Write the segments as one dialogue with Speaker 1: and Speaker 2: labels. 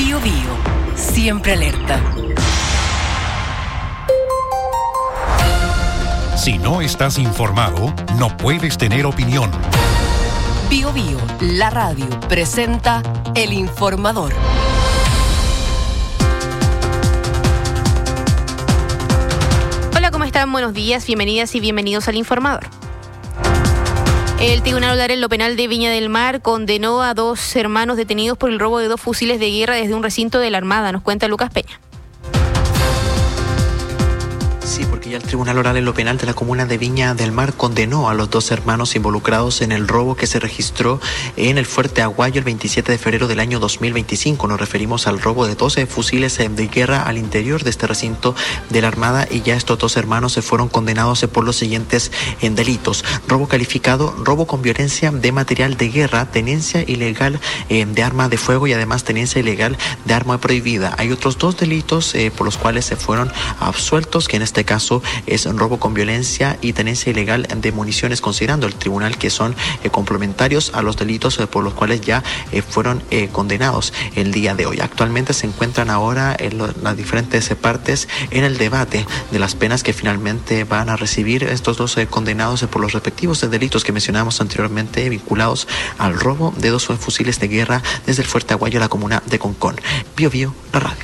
Speaker 1: Bío Bío, siempre alerta.
Speaker 2: Si no estás informado, no puedes tener opinión.
Speaker 1: Bío Bío, la radio, presenta El Informador.
Speaker 3: Hola, ¿cómo están? Buenos días, bienvenidas y bienvenidos al Informador. El Tribunal Oral en lo Penal de Viña del Mar condenó a 2 hermanos detenidos por el robo de 2 fusiles de guerra desde un recinto de la Armada, nos cuenta Lucas Peña.
Speaker 4: Sí, porque ya el Tribunal Oral en lo Penal de la Comuna de Viña del Mar condenó a los 2 hermanos involucrados en el robo que se registró en el Fuerte Aguayo el 27 de febrero del año 2025. Nos referimos al robo de 12 fusiles de guerra al interior de este recinto de la Armada, y ya estos 2 hermanos se fueron condenados por los siguientes delitos: robo calificado, robo con violencia de material de guerra, tenencia ilegal de arma de fuego y además tenencia ilegal de arma prohibida. Hay otros 2 delitos por los cuales se fueron absueltos, que en este caso es robo con violencia y tenencia ilegal de municiones, considerando el tribunal que son complementarios a los delitos por los cuales ya fueron condenados el día de hoy. Actualmente se encuentran ahora en las diferentes partes en el debate de las penas que finalmente van a recibir estos 2 condenados por los respectivos delitos que mencionamos anteriormente, vinculados al robo de 2 fusiles de guerra desde el Fuerte Aguayo a la comuna de Concón. Bío Bío, la radio.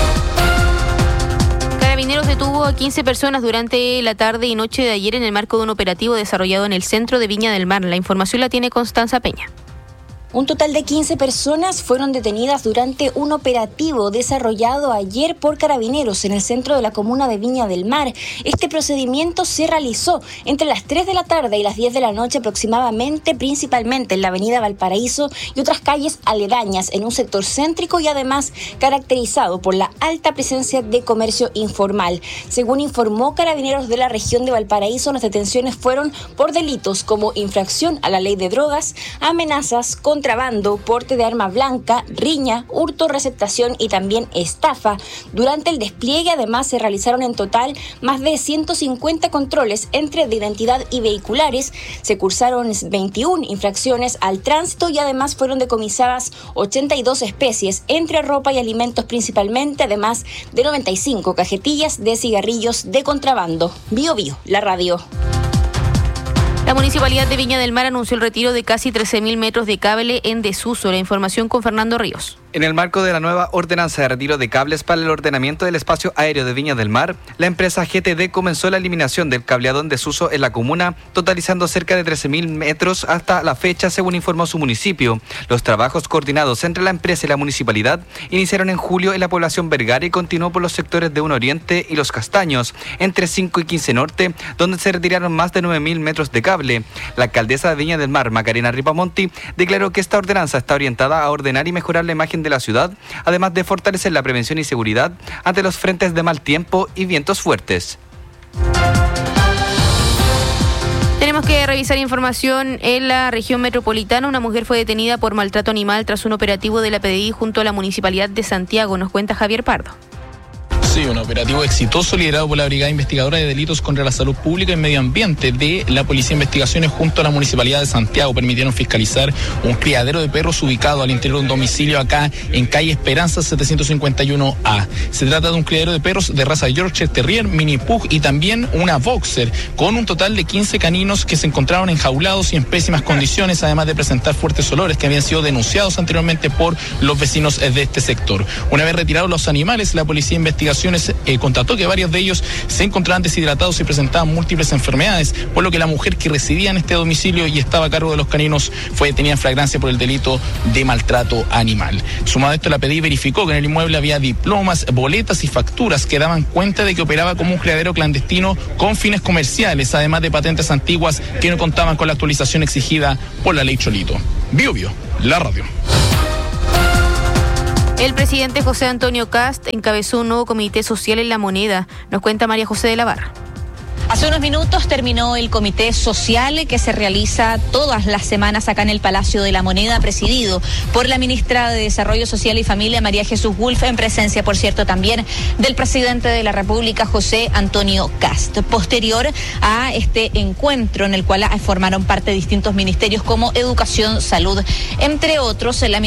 Speaker 3: Carabineros detuvo a 15 personas durante la tarde y noche de ayer en el marco de un operativo desarrollado en el centro de Viña del Mar. La información la tiene Constanza Peña.
Speaker 5: Un total de 15 personas fueron detenidas durante un operativo desarrollado ayer por Carabineros en el centro de la comuna de Viña del Mar. Este procedimiento se realizó entre las 3 de la tarde y las 10 de la noche aproximadamente, principalmente en la avenida Valparaíso y otras calles aledañas, en un sector céntrico y además caracterizado por la alta presencia de comercio informal. Según informó Carabineros de la región de Valparaíso, las detenciones fueron por delitos como infracción a la ley de drogas, amenazas, contrabando, porte de arma blanca, riña, hurto, receptación y también estafa. Durante el despliegue además se realizaron en total más de 150 controles entre de identidad y vehiculares, se cursaron 21 infracciones al tránsito y además fueron decomisadas 82 especies entre ropa y alimentos principalmente, además de 95 cajetillas de cigarrillos de contrabando. Bío Bío, la radio.
Speaker 3: La Municipalidad de Viña del Mar anunció el retiro de casi 13.000 metros de cable en desuso. La información con Fernando Ríos.
Speaker 6: En el marco de la nueva ordenanza de retiro de cables para el ordenamiento del espacio aéreo de Viña del Mar, la empresa GTD comenzó la eliminación del cableado en desuso en la comuna, totalizando cerca de 13.000 metros hasta la fecha, según informó su municipio. Los trabajos coordinados entre la empresa y la municipalidad iniciaron en julio en la población Vergara y continuó por los sectores de 1 Oriente y Los Castaños, entre 5 y 15 Norte, donde se retiraron más de 9.000 metros de cable. La alcaldesa de Viña del Mar, Macarena Ripamonti, declaró que esta ordenanza está orientada a ordenar y mejorar la imagen de la ciudad, además de fortalecer la prevención y seguridad ante los frentes de mal tiempo y vientos fuertes.
Speaker 3: Tenemos que revisar información en la región metropolitana. Una mujer fue detenida por maltrato animal tras un operativo de la PDI junto a la Municipalidad de Santiago, nos cuenta Javier Pardo.
Speaker 7: Sí, un operativo exitoso liderado por la Brigada Investigadora de Delitos contra la Salud Pública y Medio Ambiente de la Policía de Investigaciones junto a la Municipalidad de Santiago permitieron fiscalizar un criadero de perros ubicado al interior de un domicilio acá en calle Esperanza 751A. Se trata de un criadero de perros de raza Yorkshire Terrier, Mini Pug y también una Boxer, con un total de 15 caninos que se encontraron enjaulados y en pésimas condiciones, además de presentar fuertes olores que habían sido denunciados anteriormente por los vecinos de este sector. Una vez retirados los animales, la Policía de Investigaciones constató que varios de ellos se encontraban deshidratados y presentaban múltiples enfermedades, por lo que la mujer que residía en este domicilio y estaba a cargo de los caninos fue detenida en flagrancia por el delito de maltrato animal. Sumado a esto, la PDI verificó que en el inmueble había diplomas, boletas y facturas que daban cuenta de que operaba como un criadero clandestino con fines comerciales, además de patentes antiguas que no contaban con la actualización exigida por la ley Cholito. Bío Bío, la radio.
Speaker 3: El presidente José Antonio Kast encabezó un nuevo comité social en La Moneda. Nos cuenta María José de la Barra.
Speaker 8: Hace unos minutos terminó el comité social que se realiza todas las semanas acá en el Palacio de la Moneda, presidido por la ministra de Desarrollo Social y Familia, María Jesús Wolf, en presencia, por cierto, también del presidente de la República, José Antonio Kast. Posterior a este encuentro en el cual formaron parte de distintos ministerios como Educación, Salud, entre otros, la